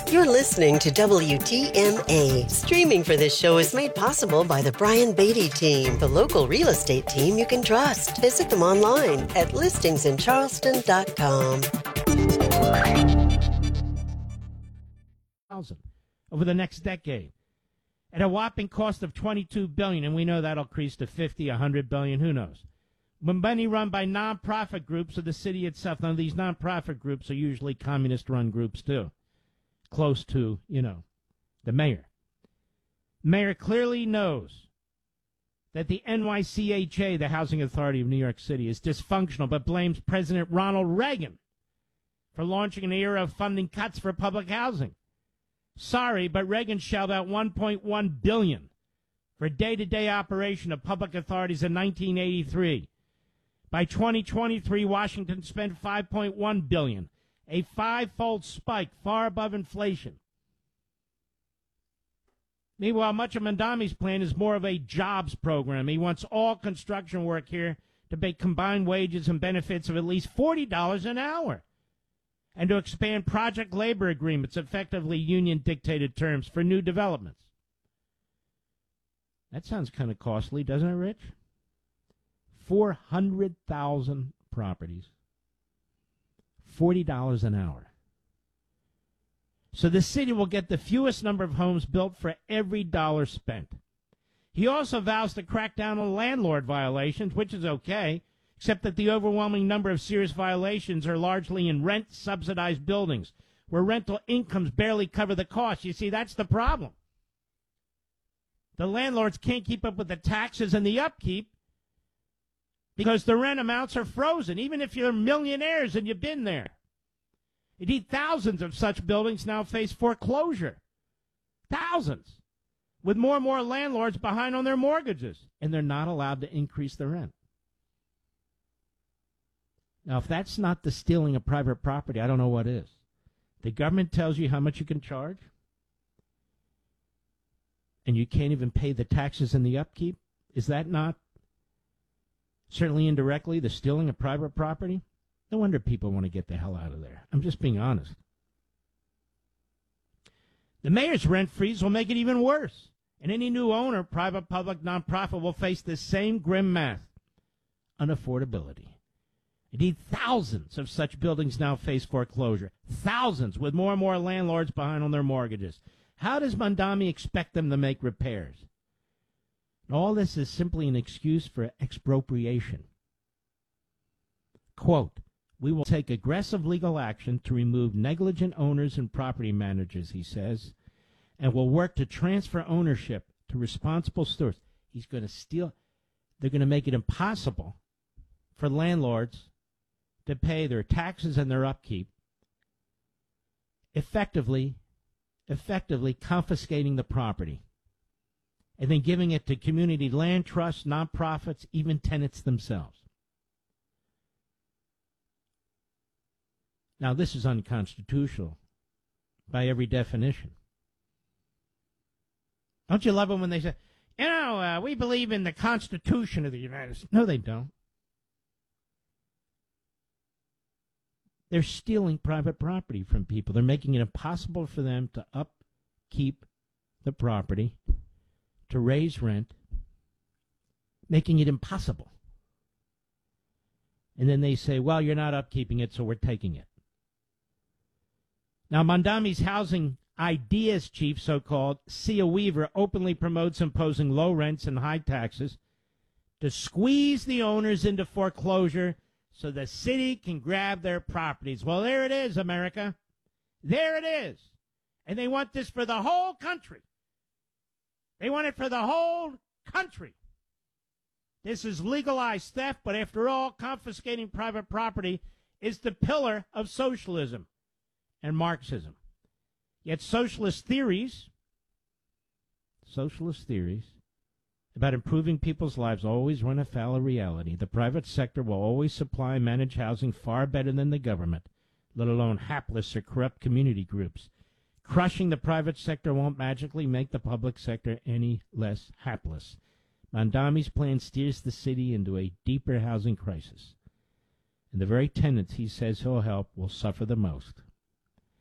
You're listening to WTMA. Streaming for this show is made possible by the Brian Beatty team, the local real estate team you can trust. Visit them online at listingsincharleston.com. Over the next decade, at a whopping cost of $22 billion, and we know that'll increase to $50, $100 billion, who knows? When money run by nonprofit groups of the city itself, now these nonprofit groups are usually communist-run groups too, close to, the mayor. Mayor clearly knows that the NYCHA, the Housing Authority of New York City, is dysfunctional, but blames President Ronald Reagan for launching an era of funding cuts for public housing. Sorry, but Reagan shelled out $1.1 billion for day-to-day operation of public authorities in 1983. By 2023, Washington spent $5.1 billion, a five-fold spike far above inflation. Meanwhile, much of Mandami's plan is more of a jobs program. He wants all construction work here to pay combined wages and benefits of at least $40 an hour, and to expand project labor agreements, effectively union-dictated terms, for new developments. That sounds kind of costly, doesn't it, Rich? 400,000 properties, $40 an hour. So the city will get the fewest number of homes built for every dollar spent. He also vows to crack down on landlord violations, which is okay, except that the overwhelming number of serious violations are largely in rent-subsidized buildings, where rental incomes barely cover the cost. You see, that's the problem. The landlords can't keep up with the taxes and the upkeep because the rent amounts are frozen, even if you're millionaires and you've been there. Indeed, thousands of such buildings now face foreclosure. Thousands. With more and more landlords behind on their mortgages, and they're not allowed to increase the rent. Now, if that's not the stealing of private property, I don't know what is. The government tells you how much you can charge, and you can't even pay the taxes and the upkeep. Is that not, certainly indirectly, the stealing of private property? No wonder people want to get the hell out of there. I'm just being honest. The mayor's rent freeze will make it even worse. And any new owner, private, public, nonprofit, will face the same grim math: unaffordability. Indeed, thousands of such buildings now face foreclosure. Thousands, with more and more landlords behind on their mortgages. How does Mandami expect them to make repairs? All this is simply an excuse for expropriation. Quote, "We will take aggressive legal action to remove negligent owners and property managers," he says, "and will work to transfer ownership to responsible stewards." He's going to steal. They're going to make it impossible for landlords to pay their taxes and their upkeep, effectively confiscating the property, and then giving it to community land trusts, nonprofits, even tenants themselves. Now, this is unconstitutional by every definition. Don't you love it when they say, we believe in the Constitution of the United States? No, they don't. They're stealing private property from people. They're making it impossible for them to upkeep the property, to raise rent, making it impossible. And then they say, well, you're not upkeeping it, so we're taking it. Now, Mandami's housing ideas chief, so-called, Sia Weaver, openly promotes imposing low rents and high taxes to squeeze the owners into foreclosure so the city can grab their properties. Well, there it is, America. There it is. And they want this for the whole country. They want it for the whole country. This is legalized theft, but after all, confiscating private property is the pillar of socialism and Marxism. Yet socialist theories about improving people's lives always run afoul of reality. The private sector will always supply and manage housing far better than the government, let alone hapless or corrupt community groups. Crushing the private sector won't magically make the public sector any less hapless. Mandami's plan steers the city into a deeper housing crisis, and the very tenants he says he'll help will suffer the most.